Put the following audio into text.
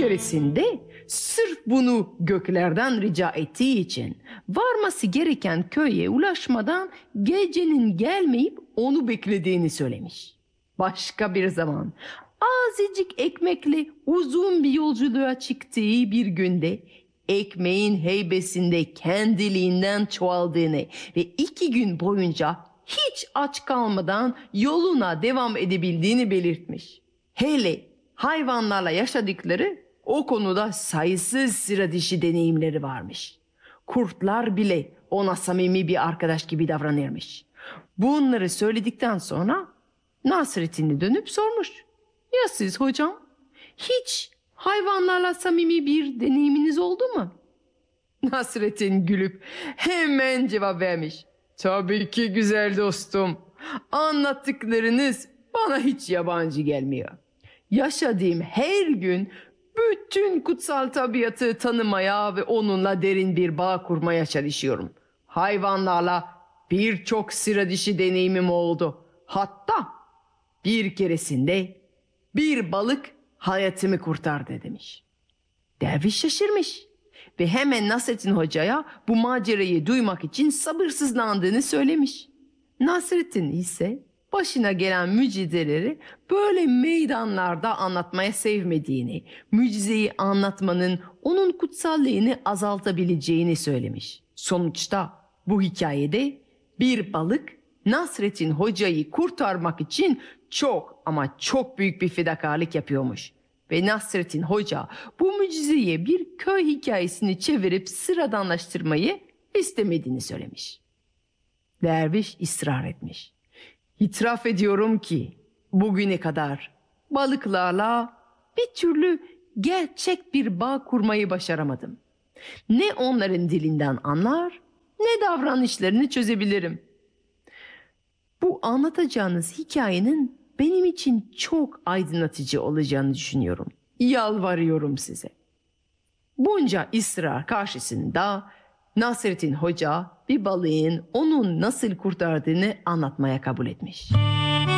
keresinde sırf bunu göklerden rica ettiği için varması gereken köye ulaşmadan gecenin gelmeyip onu beklediğini söylemiş. Başka bir zaman azıcık ekmekle uzun bir yolculuğa çıktığı bir günde ekmeğin heybesinde kendiliğinden çoğaldığını ve 2 gün boyunca hiç aç kalmadan yoluna devam edebildiğini belirtmiş. Hele hayvanlarla yaşadıkları o konuda sayısız sıra dışı deneyimleri varmış. Kurtlar bile ona samimi bir arkadaş gibi davranırmış. Bunları söyledikten sonra Nasrettin'e dönüp sormuş. Ya siz hocam? Hiç hayvanlarla samimi bir deneyiminiz oldu mu? Nasrettin gülüp hemen cevap vermiş. Tabii ki güzel dostum. Anlattıklarınız bana hiç yabancı gelmiyor. Yaşadığım her gün bütün kutsal tabiatı tanımaya ve onunla derin bir bağ kurmaya çalışıyorum. Hayvanlarla birçok sıra dışı deneyimim oldu. Hatta bir keresinde bir balık hayatımı kurtardı demiş. Derviş şaşırmış ve hemen Nasrettin Hoca'ya bu macerayı duymak için sabırsızlandığını söylemiş. Nasrettin ise başına gelen mucizeleri böyle meydanlarda anlatmaya sevmediğini, mucizeyi anlatmanın onun kutsallığını azaltabileceğini söylemiş. Sonuçta bu hikayede bir balık Nasrettin Hoca'yı kurtarmak için çok ama çok büyük bir fedakarlık yapıyormuş. Ve Nasrettin Hoca bu mucizeye bir köy hikayesini çevirip sıradanlaştırmayı istemediğini söylemiş. Derviş ısrar etmiş. İtiraf ediyorum ki bugüne kadar balıklarla bir türlü gerçek bir bağ kurmayı başaramadım. Ne onların dilinden anlar ne davranışlarını çözebilirim. Bu anlatacağınız hikayenin benim için çok aydınlatıcı olacağını düşünüyorum. Yalvarıyorum size. Bunca ısrar karşısında Nasrettin Hoca bir balığın onun nasıl kurtardığını anlatmaya kabul etmiş.